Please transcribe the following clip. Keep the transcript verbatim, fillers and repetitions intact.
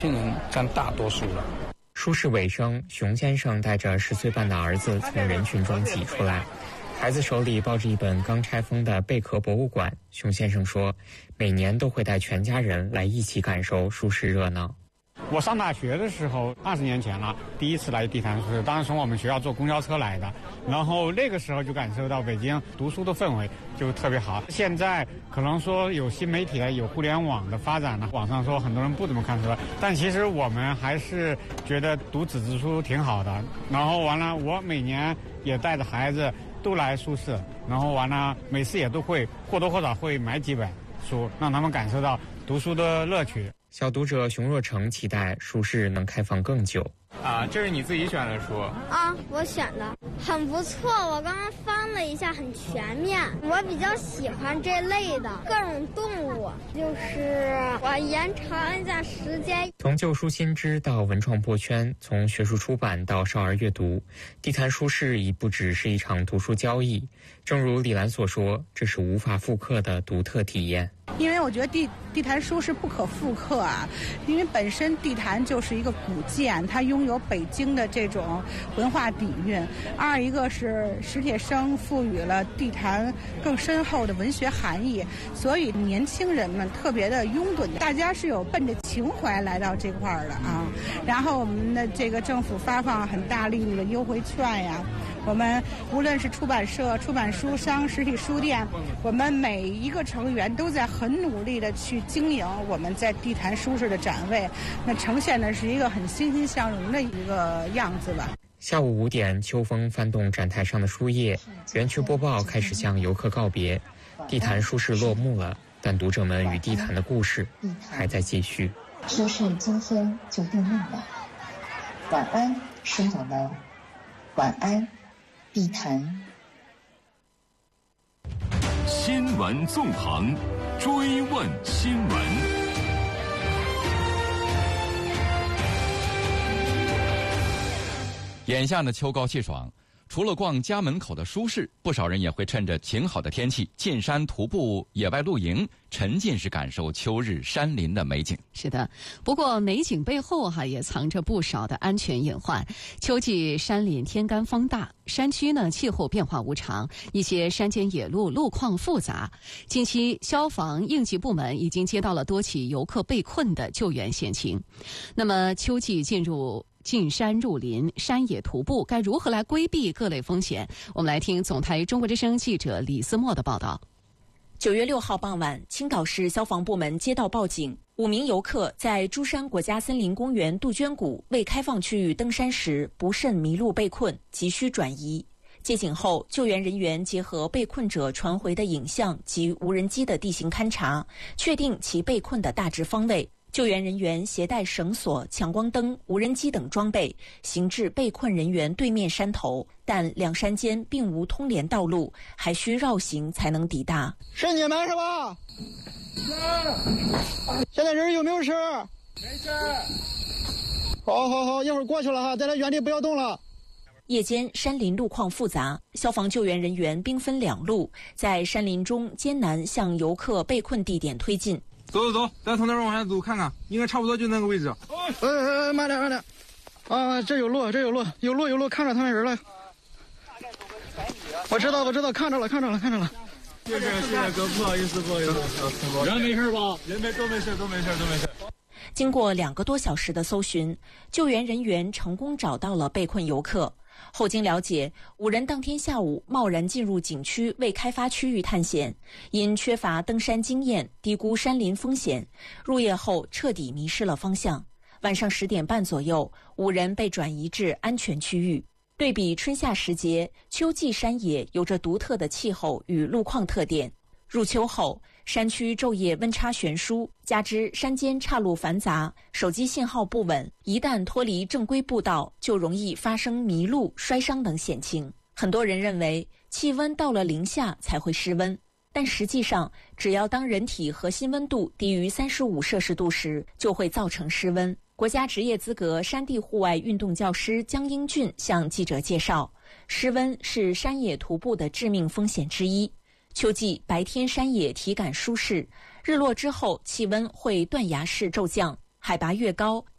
青人占大多数了。 舒适尾声，熊先生带着十岁半的儿子从人群中挤出来，孩子手里抱着一本刚拆封的贝壳博物馆。熊先生说，每年都会带全家人来一起感受舒适热闹。 我上大学的时候，二十年前了，第一次来地坛舒适，当时从我们学校坐公交车来的，然后那个时候就感受到北京读书的氛围就特别好。现在可能说有新媒体了，有互联网的发展了，网上说很多人不怎么看书，但其实我们还是觉得读纸质书挺好的。然后完了，我每年也带着孩子都来舒适，然后完了每次也都会或多或少会买几本书，让他们感受到读书的乐趣。 小读者熊若成期待舒适能开放更久。 啊，这是你自己选的书啊？我选的，很不错。我刚刚翻了一下，很全面。我比较喜欢这类的各种动物，就是我延长一下时间。 从旧书新知到文创破圈，从学术出版到少儿阅读，地坛书市已不只是一场读书交易。正如李兰所说，这是无法复刻的独特体验。 因为我觉得地地坛书是不可复刻啊，因为本身地坛就是一个古建，它拥有北京的这种文化底蕴。二一个是史铁生赋予了地坛更深厚的文学含义，所以年轻人们特别的拥趸，大家是有奔着情怀来到这块儿的啊。然后我们的这个政府发放很大力度的优惠券呀。我们无论是出版社、出版书商、实体书店，我们每一个成员都在很努力的去经营我们在地坛书市的展位，那呈现的是一个很欣欣向荣的一个样子吧。 下午五点，秋风翻动展台上的书页，园区播报开始向游客告别，地坛书市落幕了，但读者们与地坛的故事还在继续。 书市今天就闭幕了，晚安，书友们，晚安。地坛新闻纵横，追问新闻。 眼下呢，秋高气爽，除了逛家门口的书市，不少人也会趁着晴好的天气进山徒步、野外露营，沉浸式感受秋日山林的美景。 是的，不过美景背后哈也藏着不少的安全隐患。秋季山林天干风大，山区呢气候变化无常，一些山间野路路况复杂。近期消防应急部门已经接到了多起游客被困的救援险情。那么秋季进入进山入林、山野徒步，该如何来规避各类风险？我们来听总台中国之声记者李思墨的报道。 九月六号傍晚，青岛市消防部门接到报警，五名游客在珠山国家森林公园杜鹃谷未开放区域登山时不慎迷路被困，急需转移。接警后，救援人员结合被困者传回的影像及无人机的地形勘查，确定其被困的大致方位。救援人员携带绳索、强光灯、无人机等装备，行至被困人员对面山头，但两山间并无通联道路，还需绕行才能抵达。 是你们是吧？是。现在人有没有事？没事。好好好，一会儿过去了哈，在这原地不要动了。 夜间山林路况复杂，消防救援人员兵分两路，在山林中艰难向游客被困地点推进。 走走走，咱从那边往下走看看，应该差不多就那个位置。 哎哎哎，慢点慢点，啊，这有路，这有路，有路有路，看着他们人了。我知道我知道，看着了看着了看着了。 谢谢谢谢哥，不好意思不好意思，人没事吧？人没都没事都没事都没事。 经过两个多小时的搜寻，救援人员成功找到了被困游客。后经了解，五人当天下午贸然进入景区未开发区域探险，因缺乏登山经验，低估山林风险，入夜后彻底迷失了方向。晚上十点半左右，五人被转移至安全区域。对比春夏时节，秋季山野有着独特的气候与路况特点。入秋后，山区昼夜温差悬殊，加之山间岔路繁杂，手机信号不稳，一旦脱离正规步道，就容易发生迷路、摔伤等险情。很多人认为气温到了零下才会失温，但实际上，只要当人体核心温度低于三十五摄氏度时，就会造成失温。国家职业资格山地户外运动教师江英俊向记者介绍，失温是山野徒步的致命风险之一。秋季白天山野体感舒适，日落之后气温会断崖式骤降，海拔越高，